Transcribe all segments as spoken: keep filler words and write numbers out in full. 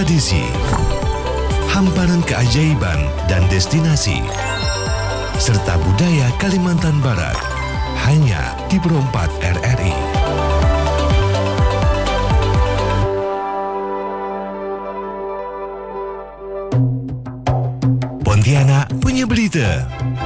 Tradisi, hamparan keajaiban dan destinasi, serta budaya Kalimantan Barat, hanya di Perompak R R I. Pontianak punya berita.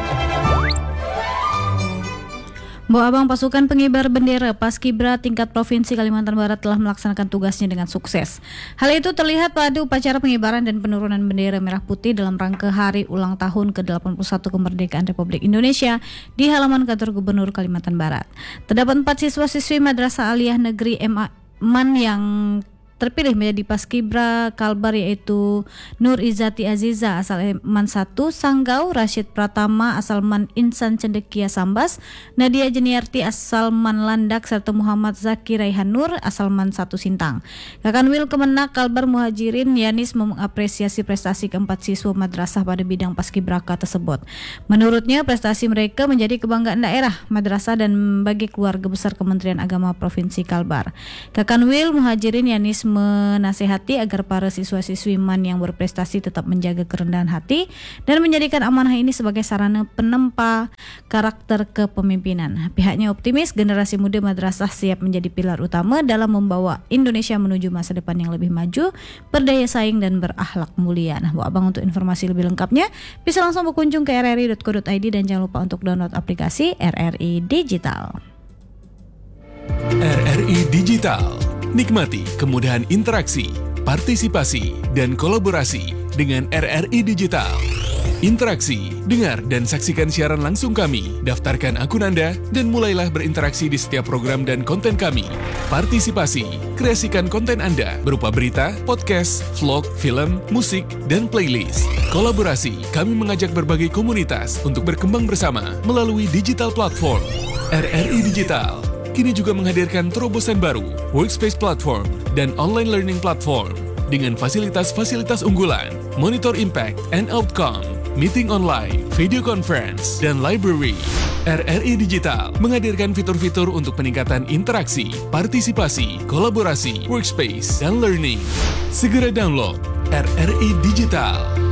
Mbok Abang, pasukan pengibar bendera Paskibra tingkat Provinsi Kalimantan Barat telah melaksanakan tugasnya dengan sukses. Hal itu terlihat pada upacara pengibaran dan penurunan bendera merah putih dalam rangka hari ulang tahun ke delapan puluh satu kemerdekaan Republik Indonesia di halaman kantor Gubernur Kalimantan Barat. Terdapat empat siswa-siswi Madrasah Aliyah Negeri M A Man yang terpilih menjadi Paskibra Kalbar, yaitu Nur Izzati Aziza asal Man satu Sanggau, Rashid Pratama asal Man Insan Cendekia Sambas, Nadia Jeniarti asal Man Landak, serta Muhammad Zaki Raihan Nur asal Man satu Sintang. Kakanwil Kemenak Kalbar Muhajirin Yanis mengapresiasi prestasi keempat siswa madrasah pada bidang Paskibraka tersebut. Menurutnya prestasi mereka menjadi kebanggaan daerah, madrasah dan bagi keluarga besar Kementerian Agama Provinsi Kalbar. Kakanwil Muhajirin Yanis menasehati agar para siswa-siswi Man yang berprestasi tetap menjaga kerendahan hati dan menjadikan amanah ini sebagai sarana penempa karakter kepemimpinan. Pihaknya optimis generasi muda madrasah siap menjadi pilar utama dalam membawa Indonesia menuju masa depan yang lebih maju, berdaya saing dan berakhlak mulia. Nah, Bu Abang, untuk informasi lebih lengkapnya bisa langsung berkunjung ke r r i dot co dot i d dan jangan lupa untuk download aplikasi R R I Digital. R R I Digital. Nikmati kemudahan interaksi, partisipasi, dan kolaborasi dengan R R I Digital. Interaksi, dengar dan saksikan siaran langsung kami, daftarkan akun Anda, dan mulailah berinteraksi di setiap program dan konten kami. Partisipasi, kreasikan konten Anda berupa berita, podcast, vlog, film, musik, dan playlist. Kolaborasi, kami mengajak berbagai komunitas untuk berkembang bersama melalui digital platform. R R I Digital kini juga menghadirkan terobosan baru, workspace platform, dan online learning platform dengan fasilitas-fasilitas unggulan, monitor impact and outcome, meeting online, video conference, dan library. R R I Digital menghadirkan fitur-fitur untuk peningkatan interaksi, partisipasi, kolaborasi, workspace, dan learning. Segera download R R I Digital.